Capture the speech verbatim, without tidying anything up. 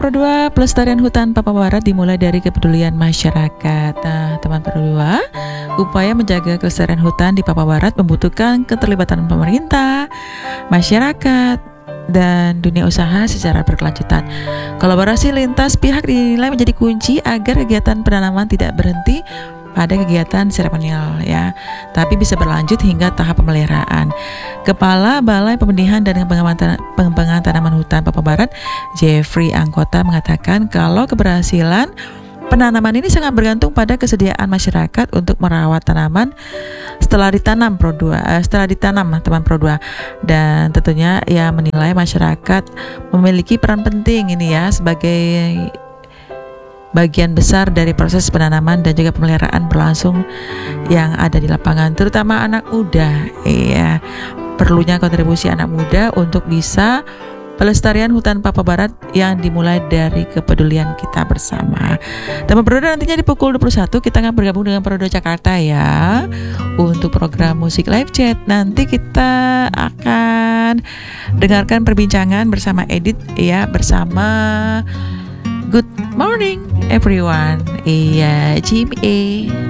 Pro dua, pelestarian hutan Papua Barat dimulai dari kepedulian masyarakat. Nah, teman Pro dua, upaya menjaga kelestarian hutan di Papua Barat membutuhkan keterlibatan pemerintah, masyarakat, dan dunia usaha secara berkelanjutan. Kolaborasi lintas pihak dinilai menjadi kunci agar kegiatan penanaman tidak berhenti pada kegiatan seremonial ya, tapi bisa berlanjut hingga tahap pemeliharaan. Kepala Balai Pembenihan dan Pengembangan, Pengembangan Tanaman Hutan Papua Barat, Jeffrey Angkota, mengatakan kalau keberhasilan penanaman ini sangat bergantung pada kesediaan masyarakat untuk merawat tanaman setelah ditanam Pro dua, eh, setelah ditanam teman Pro dua, dan tentunya ya menilai masyarakat memiliki peran penting ini ya sebagai bagian besar dari proses penanaman dan juga pemeliharaan berlangsung yang ada di lapangan, terutama anak muda. Iya, perlunya kontribusi anak muda untuk bisa pelestarian hutan Papua Barat yang dimulai dari kepedulian kita bersama. Teman Pro dua, nantinya di pukul dua puluh satu kita akan bergabung dengan Pro dua Jakarta ya untuk program musik live chat. Nanti kita akan dengarkan perbincangan bersama Edit ya, bersama Good morning everyone. Iya, Jimmy.